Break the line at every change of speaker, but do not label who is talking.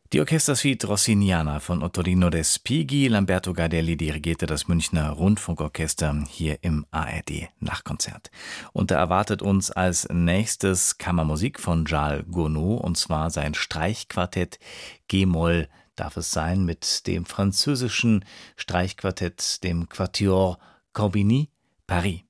Die Orchestersuite Rossiniana von Ottorino Respighi. Lamberto Gardelli dirigierte das Münchner Rundfunkorchester hier im ARD-Nachtkonzert. Und da erwartet uns als nächstes Kammermusik von Charles Gounod, und zwar sein Streichquartett G-Moll darf es sein, mit dem französischen Streichquartett, dem Quatuor Corbigny Paris.